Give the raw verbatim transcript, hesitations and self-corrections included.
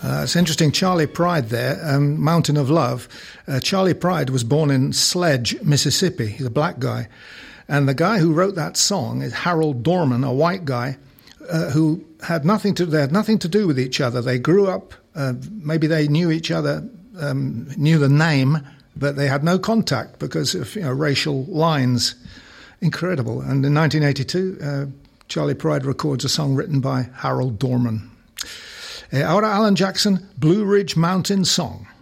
Uh, it's interesting, Charley Pride there, um, Mountain of Love. Uh, Charley Pride was born in Sledge, Mississippi. He's a black guy. And the guy who wrote that song is Harold Dorman, a white guy, uh, who had nothing to they had nothing to do with each other. They grew up, uh, maybe they knew each other, um, knew the name, but they had no contact because of, you know, racial lines. Incredible. And in nineteen eighty-two, uh, Charley Pride records a song written by Harold Dorman. Uh, ahora Alan Jackson, Blue Ridge Mountain Song.